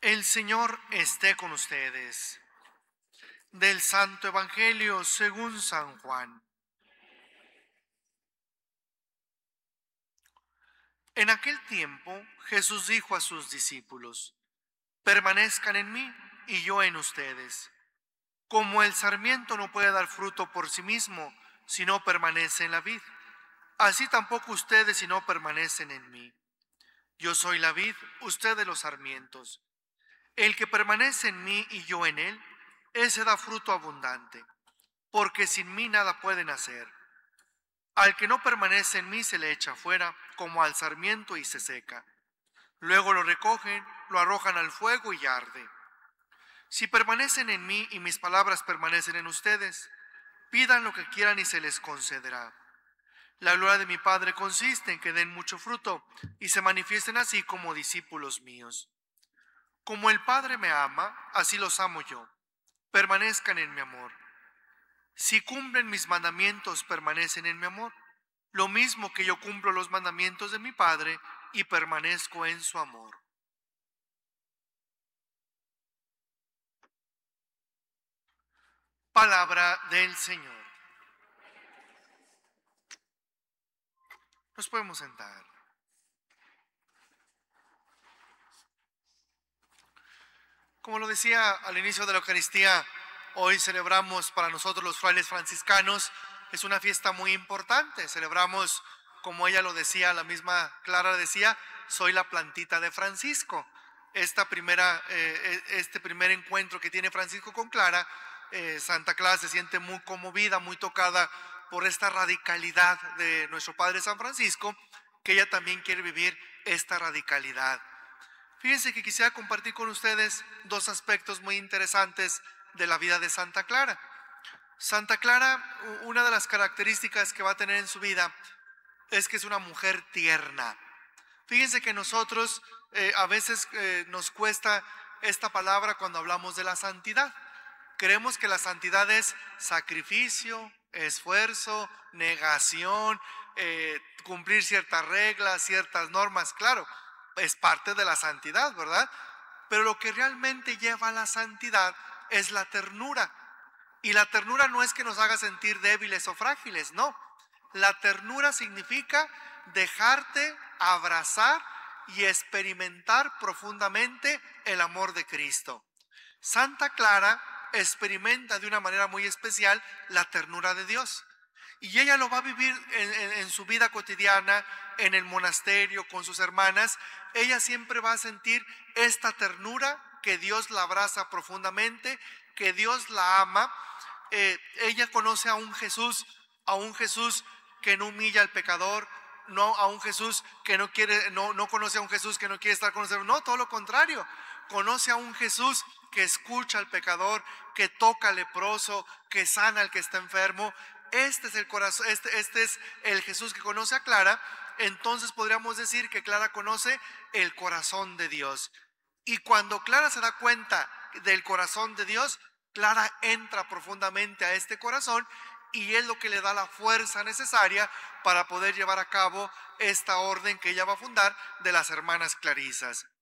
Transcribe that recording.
El Señor esté con ustedes. Del Santo Evangelio según San Juan. En aquel tiempo Jesús dijo a sus discípulos: permanezcan en mí y yo en ustedes. Como el sarmiento no puede dar fruto por sí mismo si no permanece en la vid, así tampoco ustedes si no permanecen en mí. Yo soy la vid, ustedes los sarmientos. El que permanece en mí y yo en él, ese da fruto abundante, porque sin mí nada pueden hacer. Al que no permanece en mí se le echa fuera, como al sarmiento, y se seca. Luego lo recogen, lo arrojan al fuego y arde. Si permanecen en mí y mis palabras permanecen en ustedes, pidan lo que quieran y se les concederá. La gloria de mi Padre consiste en que den mucho fruto y se manifiesten así como discípulos míos. Como el Padre me ama, así los amo yo. Permanezcan en mi amor. Si cumplen mis mandamientos, permanecen en mi amor, lo mismo que yo cumplo los mandamientos de mi Padre y permanezco en su amor. Palabra del Señor. Nos podemos sentar. Como lo decía al inicio de la Eucaristía, hoy celebramos para nosotros los frailes franciscanos. Es una fiesta muy importante. Celebramos, como ella lo decía, la misma Clara decía, soy la plantita de Francisco. Este primer encuentro que tiene Francisco con Clara, Santa Clara se siente muy conmovida, muy tocada por esta radicalidad de nuestro Padre San Francisco, que ella también quiere vivir esta radicalidad. Fíjense que quisiera compartir con ustedes dos aspectos muy interesantes de la vida de Santa Clara. Santa Clara, una de las características que va a tener en su vida es que es una mujer tierna. Fíjense que nosotros a veces nos cuesta esta palabra cuando hablamos de la santidad. Creemos que la santidad es sacrificio, esfuerzo, negación, cumplir ciertas reglas, ciertas normas. Claro, es parte de la santidad, ¿verdad? Pero lo que realmente lleva a la santidad es la ternura. Y la ternura no es que nos haga sentir débiles o frágiles, no. La ternura significa dejarte abrazar y experimentar profundamente el amor de Cristo. Santa Clara experimenta de una manera muy especial la ternura de Dios. Y ella lo va a vivir en su vida cotidiana, en el monasterio, con sus hermanas. Ella siempre va a sentir esta ternura, que Dios la abraza profundamente, que Dios la ama. Ella conoce a un Jesús que no humilla al pecador, no a un Jesús que no conoce a un Jesús que no quiere estar con nosotros. No, todo lo contrario. Conoce a un Jesús que escucha al pecador, que toca al leproso, que sana al que está enfermo. Este es el corazón, este es el Jesús que conoce a Clara. Entonces podríamos decir que Clara conoce el corazón de Dios. Y cuando Clara se da cuenta del corazón de Dios, Clara entra profundamente a este corazón y es lo que le da la fuerza necesaria para poder llevar a cabo esta orden que ella va a fundar de las hermanas clarisas.